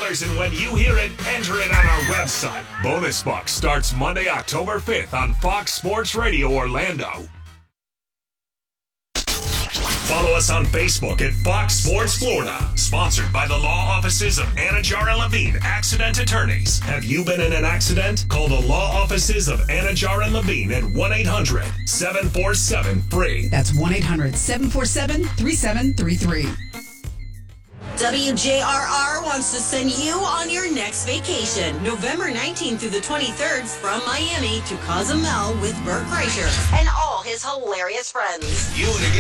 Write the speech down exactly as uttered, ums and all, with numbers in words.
dollars, and when you hear it, enter it on our website. Bonus Bucks starts Monday, October fifth on Fox Sports Radio Orlando. Follow us on Facebook at Fox Sports Florida. Sponsored by the law offices of Anajar and Levine, accident attorneys. Have you been in an accident? Call the law offices of Anajar and Levine at one eight hundred seven four seven free. That's one eight hundred seven four seven three seven three three. W J R R wants to send you on your next vacation, November nineteenth through the twenty-third, from Miami to Cozumel with Bert Kreischer and all his hilarious friends. You to get